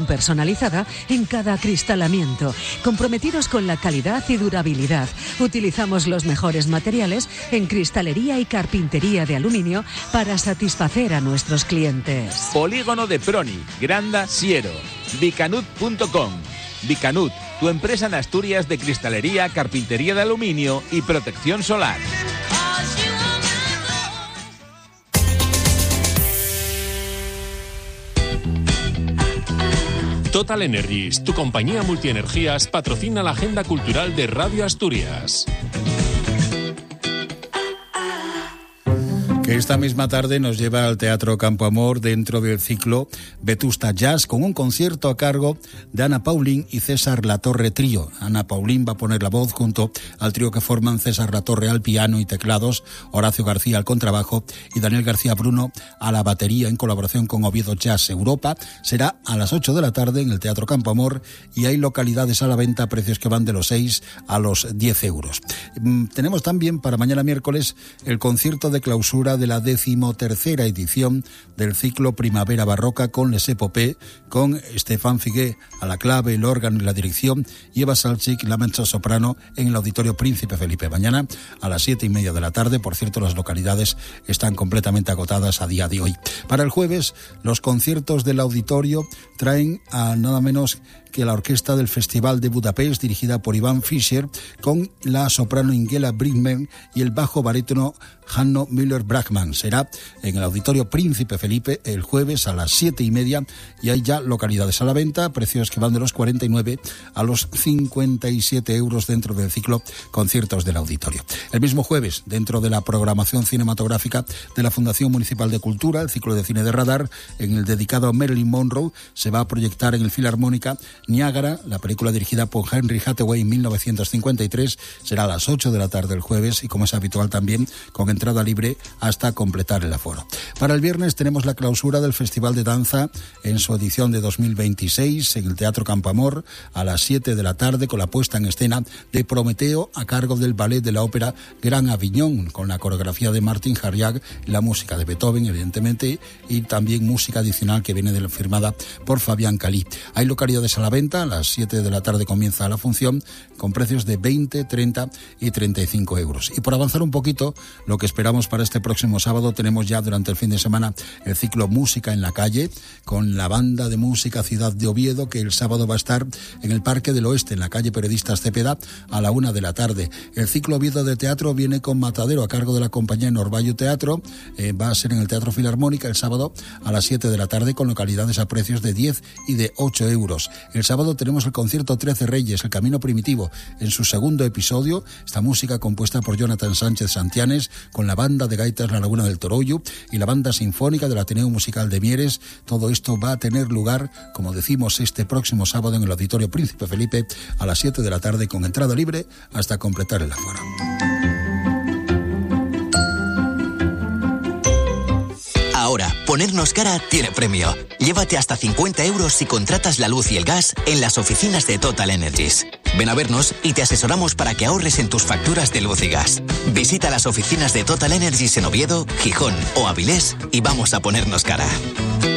personalizada en cada acristalamiento, comprometidos con la calidad y durabilidad. Utilizamos los mejores materiales en cristalería y carpintería de aluminio para satisfacer a nuestros clientes. Polígono de Proni, Granda, Siero. Vicanut.com. Vicanut, tu empresa en Asturias de cristalería, carpintería de aluminio y protección solar. Total Energies, tu compañía multienergías, patrocina la agenda cultural de Radio Asturias. Que esta misma tarde nos lleva al Teatro Campo Amor dentro del ciclo Vetusta Jazz, con un concierto a cargo de Ana Paulín y César Latorre Trío. Ana Paulín va a poner la voz junto al trío que forman César Latorre al piano y teclados, Horacio García al contrabajo y Daniel García Bruno a la batería, en colaboración con Oviedo Jazz Europa. Será a las 8 de la tarde en el Teatro Campo Amor y hay localidades a la venta a precios que van de los 6 a los 10 euros. Tenemos también para mañana miércoles el concierto de clausura de la 13ª edición del ciclo Primavera Barroca con Les Epopées, con Estefan Figué a la clave, el órgano y la dirección, y Eva Salchik, la mezzosoprano, en el Auditorio Príncipe Felipe. Mañana a las 7:30 de la tarde. Por cierto, las localidades están completamente agotadas a día de hoy. Para el jueves, los conciertos del auditorio traen a nada menos que la orquesta del Festival de Budapest, dirigida por Iván Fischer, con la soprano Ingela Brinkman y el bajo barítono Hanno Müller-Brachmann. Será en el Auditorio Príncipe Felipe el jueves a las 7:30 y hay ya localidades a la venta, precios que van de los 49 a los 57 euros dentro del ciclo Conciertos del Auditorio. El mismo jueves, dentro de la programación cinematográfica de la Fundación Municipal de Cultura, el ciclo de cine de Radar, en el dedicado a Marilyn Monroe, se va a proyectar en el Filarmónica Niágara, la película dirigida por Henry Hathaway en 1953, será a las 8 de la tarde el jueves y, como es habitual, también con entrada libre hasta completar el aforo. Para el viernes tenemos la clausura del Festival de Danza en su edición de 2026 en el Teatro Campo Amor a las 7 de la tarde, con la puesta en escena de Prometeo a cargo del ballet de la ópera Gran Avignon, con la coreografía de Martin Harriag, la música de Beethoven, evidentemente, y también música adicional que viene firmada por Fabián Calí. Hay localidades a la venta, a las 7 de la tarde comienza la función, con precios de 20, 30 y 35 euros. Y por avanzar un poquito, lo que esperamos para este próximo sábado, tenemos ya durante el fin de semana el ciclo Música en la Calle, con la banda de música Ciudad de Oviedo, que el sábado va a estar en el Parque del Oeste, en la calle Periodistas Cepeda, a la 1 de la tarde. El ciclo Oviedo de teatro viene con Matadero, a cargo de la compañía Norvallo Teatro, va a ser en el Teatro Filarmónica el sábado a las 7 de la tarde, con localidades a precios de 10 y de 8 euros. El sábado tenemos el concierto 13 Reyes, El Camino Primitivo, en su segundo episodio. Esta música compuesta por Jonathan Sánchez Santianes, con la banda de gaitas La Laguna del Toroyu y la banda sinfónica del Ateneo Musical de Mieres. Todo esto va a tener lugar, como decimos, este próximo sábado en el Auditorio Príncipe Felipe a las 7 de la tarde, con entrada libre hasta completar el aforo. Ahora, ponernos cara tiene premio. Llévate hasta 50 euros si contratas la luz y el gas en las oficinas de Total Energies. Ven a vernos y te asesoramos para que ahorres en tus facturas de luz y gas. Visita las oficinas de Total Energies en Oviedo, Gijón o Avilés y vamos a ponernos cara.